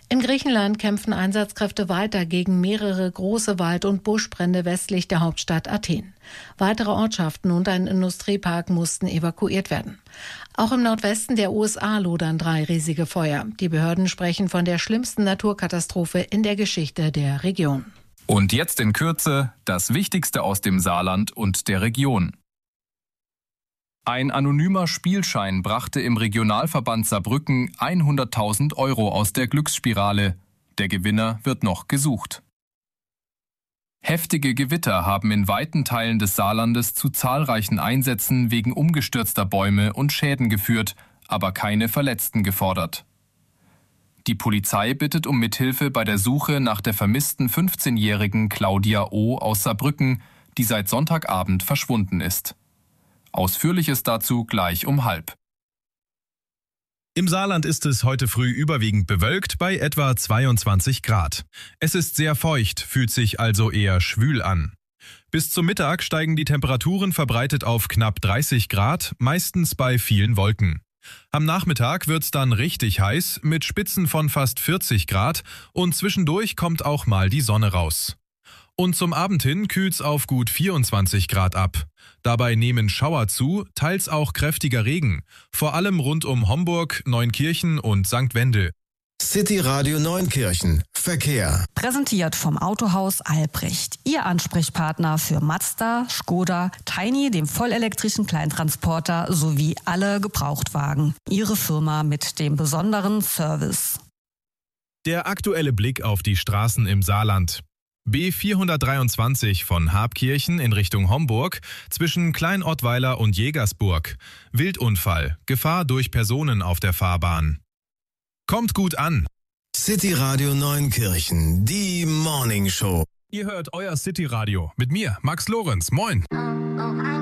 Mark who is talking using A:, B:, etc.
A: In Griechenland kämpfen Einsatzkräfte weiter gegen mehrere große Wald- und Buschbrände westlich der Hauptstadt Athen. Weitere Ortschaften und ein Industriepark mussten evakuiert werden. Auch im Nordwesten der USA lodern 3 riesige Feuer. Die Behörden sprechen von der schlimmsten Naturkatastrophe in der Geschichte der Region.
B: Und jetzt in Kürze das Wichtigste aus dem Saarland und der Region. Ein anonymer Spielschein brachte im Regionalverband Saarbrücken 100.000 € aus der Glücksspirale. Der Gewinner wird noch gesucht. Heftige Gewitter haben in weiten Teilen des Saarlandes zu zahlreichen Einsätzen wegen umgestürzter Bäume und Schäden geführt, aber keine Verletzten gefordert. Die Polizei bittet um Mithilfe bei der Suche nach der vermissten 15-jährigen Claudia O. aus Saarbrücken, die seit Sonntagabend verschwunden ist. Ausführliches dazu gleich um 12:30.
C: Im Saarland ist es heute früh überwiegend bewölkt bei etwa 22 Grad. Es ist sehr feucht, fühlt sich also eher schwül an. Bis zum Mittag steigen die Temperaturen verbreitet auf knapp 30 Grad, meistens bei vielen Wolken. Am Nachmittag wird's dann richtig heiß mit Spitzen von fast 40 Grad und zwischendurch kommt auch mal die Sonne raus. Und zum Abend hin kühlt's auf gut 24 Grad ab. Dabei nehmen Schauer zu, teils auch kräftiger Regen, vor allem rund um Homburg, Neunkirchen und St. Wendel.
D: City Radio Neunkirchen. Verkehr.
E: Präsentiert vom Autohaus Albrecht. Ihr Ansprechpartner für Mazda, Škoda, Tiny, dem vollelektrischen Kleintransporter sowie alle Gebrauchtwagen. Ihre Firma mit dem besonderen Service.
C: Der aktuelle Blick auf die Straßen im Saarland. B423 von Habkirchen in Richtung Homburg zwischen Kleinottweiler und Jägersburg. Wildunfall, Gefahr durch Personen auf der Fahrbahn. Kommt gut an.
D: City Radio Neunkirchen, die Morning Show.
C: Ihr hört euer City Radio mit mir, Max Lorenz. Moin.